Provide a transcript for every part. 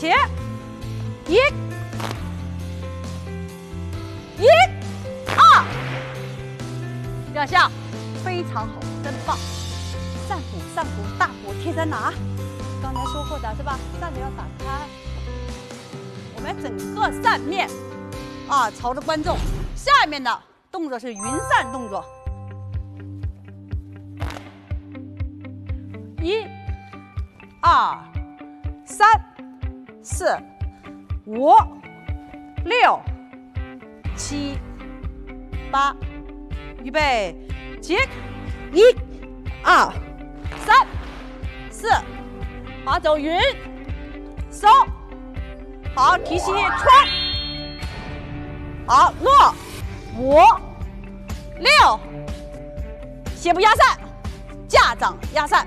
前，一，二，两下，非常好，真棒。上鼓、上鼓、大鼓贴在哪？刚才说过的是吧？扇子要打开，我们整个扇面啊朝着观众。下面的动作是云扇动作。1、2、3、4、5、6、7、8，预备，起！1、2、3、4，好，走云，收，好，提膝穿，好，落，5、6，斜步压扇，架掌压扇。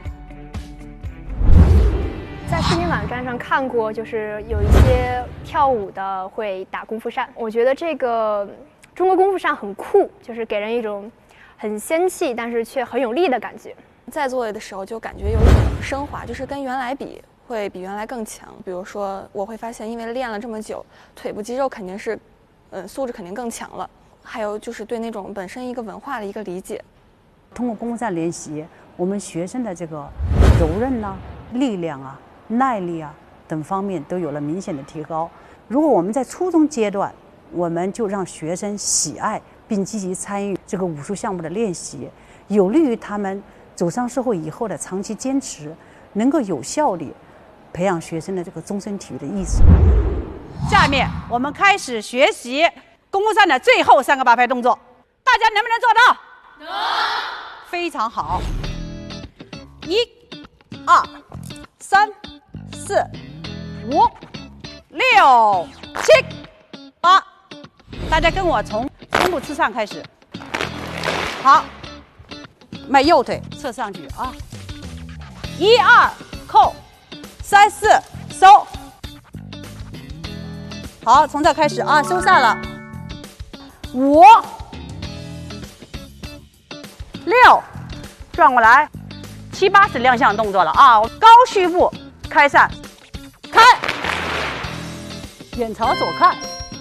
在视频网站上看过，就是有一些跳舞的会打功夫扇，我觉得这个中国功夫扇很酷，就是给人一种很仙气，但是却很有力的感觉。 在座位的时候就感觉有一种升华，就是跟原来比会比原来更强。比如说，我会发现，因为练了这么久，腿部肌肉肯定是，素质肯定更强了。还有就是对那种本身一个文化的一个理解。 通过功夫扇练习，我们学生的这个柔韧啊、力量啊、耐力啊等方面都有了明显的提高。如果我们在初中阶段，我们就让学生喜爱并积极参与这个武术项目的练习，有利于他们走上社会以后的长期坚持，能够有效地培养学生的这个终身体育的意识。 下面我们开始学习功夫扇的最后3个8拍动作，大家能不能做到？能。非常好。1、2、3、4、5、6、7、8，大家跟我从胸部刺上开始。好，迈右腿侧上去啊，1、2扣，3、4收。好，从这开始啊，收扇了。5、6，转过来。7、8是亮相动作了啊！高虚步开扇，开，眼朝左看。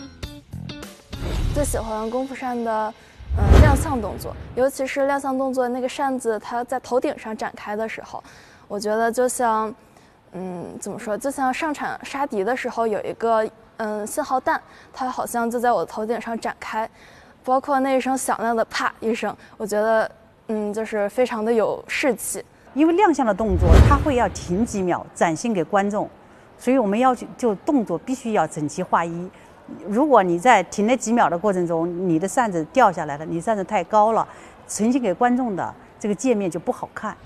最喜欢功夫扇的亮相动作，尤其是亮相动作那个扇子它在头顶上展开的时候，我觉得就像怎么说，就像上场杀敌的时候有一个信号弹，它好像就在我的头顶上展开，包括那一声响亮的啪一声，我觉得就是非常的有士气。 因为亮相的动作，它会要停几秒展现给观众，所以我们要求就动作必须要整齐划一。如果你在停了几秒的过程中，你的扇子掉下来了，你扇子太高了，呈现给观众的这个界面就不好看。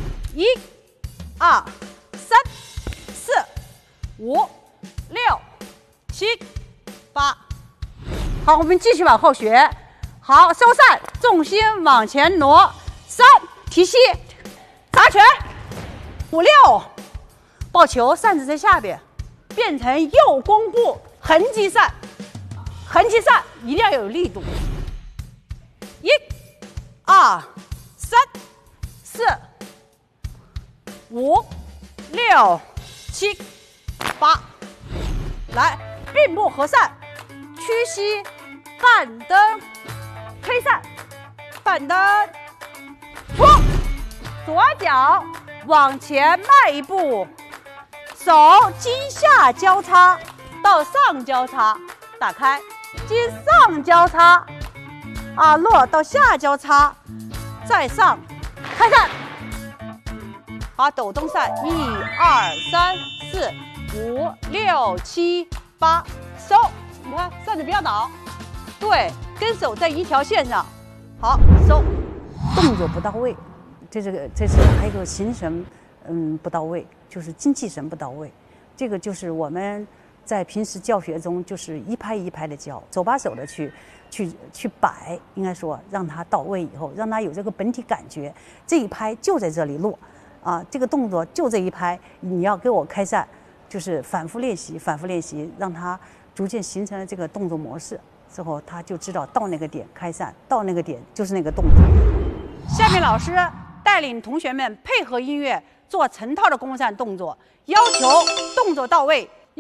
1、2、3、4、5、6、7、8，好，我们继续往后学。好，收扇，重心往前挪，3，提膝。打拳，5、6，抱球，扇子在下边，变成右弓步横击扇，横击扇一定要有力度。1、2、3、4、5、6、7、8，来，并步合扇，屈膝，半蹬，推扇，半蹬，冲。左脚往前迈一步，手经下交叉到上交叉，打开，经上交叉啊落到下交叉，再上，开扇。好，抖动扇，1、2、3、4、5、6、7、8，收。你看扇子不要倒，对，跟手在一条线上。好，收。 动作不到位。这是还有一个形神，不到位，就是精气神不到位。这个就是我们在平时教学中，就是一拍一拍的教，手把手的去摆，应该说让它到位以后，让它有这个本体感觉。这一拍就在这里落，啊，这个动作就这一拍，你要给我开扇，就是反复练习，反复练习，让它逐渐形成了这个动作模式之后，他就知道到那个点开扇，到那个点就是那个动作。 下面老师带领同学们配合音乐做成套的功夫扇动作，要求动作到位，